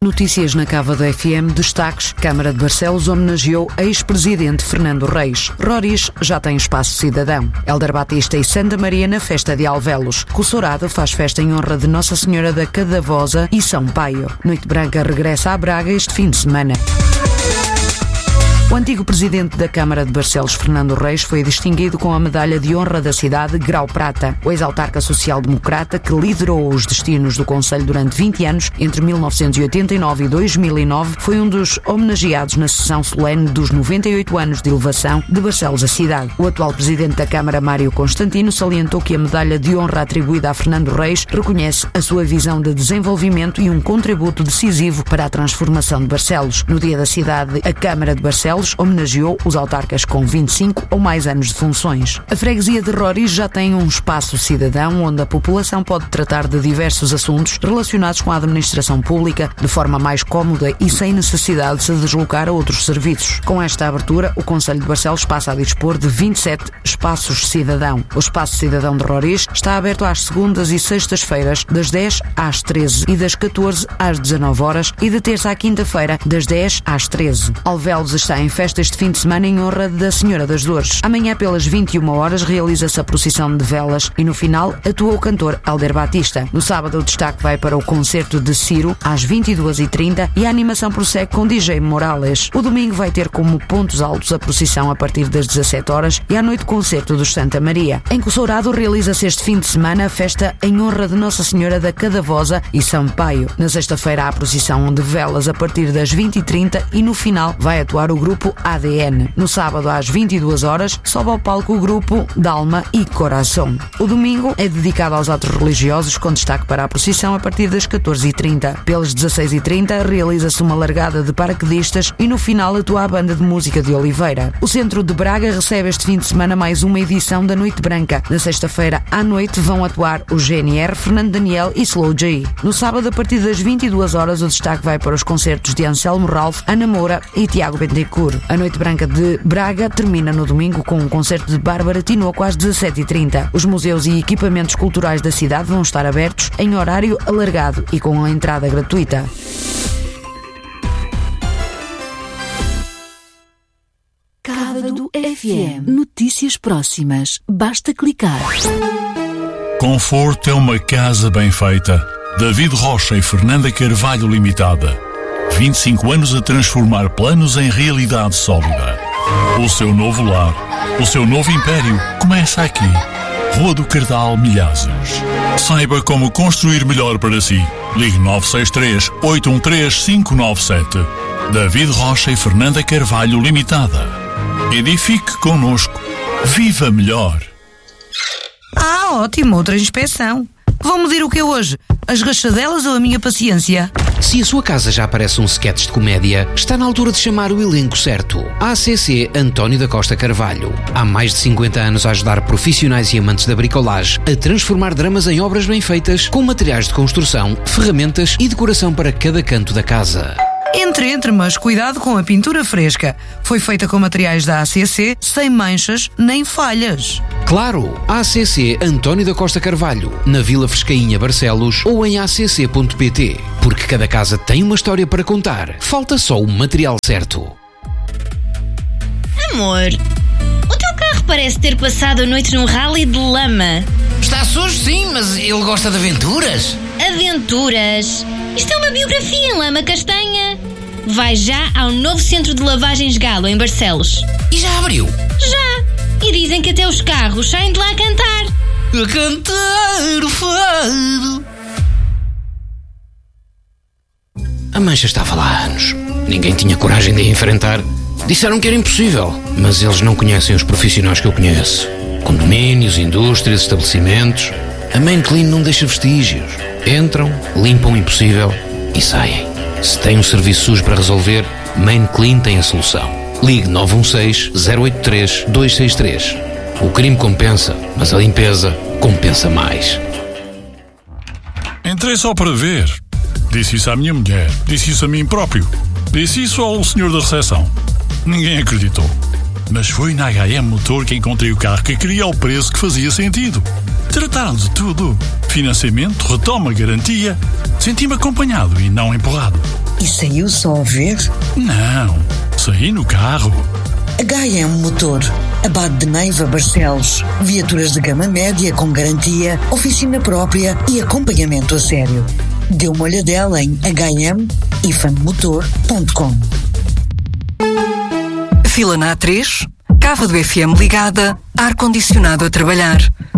Notícias na Cava da FM, destaques. Câmara de Barcelos homenageou ex-presidente Fernando Reis. Roriz já tem espaço cidadão. Hélder Batista e Santa Maria na festa de Alvelos. Cossorado faz festa em honra de Nossa Senhora da Cadavosa e São Paio. Noite Branca regressa a Braga este fim de semana. O antigo presidente da Câmara de Barcelos, Fernando Reis, foi distinguido com a medalha de honra da cidade Grau Prata. O ex-autarca social-democrata, que liderou os destinos do concelho durante 20 anos, entre 1989 e 2009, foi um dos homenageados na sessão solene dos 98 anos de elevação de Barcelos à cidade. O atual presidente da Câmara, Mário Constantino, salientou que a medalha de honra atribuída a Fernando Reis reconhece a sua visão de desenvolvimento e um contributo decisivo para a transformação de Barcelos. No Dia da Cidade, a Câmara de Barcelos homenageou os autarcas com 25 ou mais anos de funções. A freguesia de Roriz já tem um espaço cidadão onde a população pode tratar de diversos assuntos relacionados com a administração pública de forma mais cómoda e sem necessidade de se deslocar a outros serviços. Com esta abertura, o Concelho de Barcelos passa a dispor de 27 espaços cidadão. O espaço cidadão de Roriz está aberto às segundas e sextas-feiras, das 10 às 13 e das 14 às 19 horas e de terça à quinta-feira, das 10 às 13. Alvelos está em festa este fim de semana em honra da Senhora das Dores. Amanhã, pelas 21 horas, realiza-se a procissão de velas e no final atua o cantor Hélder Batista. No sábado, o destaque vai para o concerto de Ciro às 22h30 e a animação prossegue com DJ Morales. O domingo vai ter como pontos altos a procissão a partir das 17 horas e à noite o concerto dos Santa Maria. Em Cossorado, realiza-se este fim de semana a festa em honra de Nossa Senhora da Cadavosa e São Paio. Na sexta-feira, há a procissão de velas a partir das 20h30 e no final vai atuar o grupo ADN. No sábado, às 22 horas, sobe ao palco o grupo Dalma e Coração. O domingo é dedicado aos atos religiosos, com destaque para a procissão a partir das 14h30. Pelas 16h30, realiza-se uma largada de paraquedistas e no final atua a banda de música de Oliveira. O centro de Braga recebe este fim de semana mais uma edição da Noite Branca. Na sexta-feira à noite vão atuar o GNR, Fernando Daniel e Slow J. No sábado, a partir das 22 horas, o destaque vai para os concertos de Anselmo Ralph, Ana Moura e Tiago Bentecourt. A Noite Branca de Braga termina no domingo com um concerto de Bárbara Tinoco às 17h30. Os museus e equipamentos culturais da cidade vão estar abertos em horário alargado e com a entrada gratuita. Cávado FM. Notícias próximas. Basta clicar. Conforto é uma casa bem feita. David Rocha e Fernanda Carvalho Limitada. 25 anos a transformar planos em realidade sólida. O seu novo lar, o seu novo império começa aqui. Rua do Cardal, Milhazes. Saiba como construir melhor para si. Ligue 963-813-597. David Rocha e Fernanda Carvalho Limitada. Edifique connosco. Viva melhor. Ótimo, outra inspeção. Vão medir o que hoje? As rachadelas ou a minha paciência? Se a sua casa já parece um sketch de comédia, está na altura de chamar o elenco certo. ACC António da Costa Carvalho. Há mais de 50 anos a ajudar profissionais e amantes da bricolagem a transformar dramas em obras bem feitas, com materiais de construção, ferramentas e decoração para cada canto da casa. Entre, mas cuidado com a pintura fresca. Foi feita com materiais da ACC, sem manchas nem falhas. Claro, ACC António da Costa Carvalho, na Vila Frescainha, Barcelos, ou em acc.pt. Porque cada casa tem uma história para contar. Falta só o material certo. Amor, o teu carro parece ter passado a noite num rally de lama. Está sujo, sim, mas ele gosta de aventuras. Aventuras? Isto é uma biografia em lama castanha. Vai já ao novo centro de lavagens Galo, em Barcelos. E já abriu? Já! E dizem que até os carros saem de lá a cantar. A cantar o fado. A mancha estava lá há anos. Ninguém tinha coragem de a enfrentar. Disseram que era impossível, mas eles não conhecem os profissionais que eu conheço. Condomínios, indústrias, estabelecimentos. A Main Clean não deixa vestígios. Entram, limpam o impossível e saem. Se tem um serviço sujo para resolver, Main Clean tem a solução. Ligue 916-083-263. O crime compensa, mas a limpeza compensa mais. Entrei só para ver. Disse isso à minha mulher. Disse isso a mim próprio. Disse isso ao senhor da recepção. Ninguém acreditou. Mas foi na HM Motor que encontrei o carro que queria ao preço que fazia sentido. Trataram de tudo. Financiamento, retoma, garantia. Senti-me acompanhado e não empurrado. E saiu só a ver? Não, saí no carro. HM Motor, Abade de Neiva, Barcelos. Viaturas de gama média com garantia, oficina própria e acompanhamento a sério. Dê uma olhadela em hm-motor.com. Fila na A3, cava do FM ligada, ar-condicionado a trabalhar.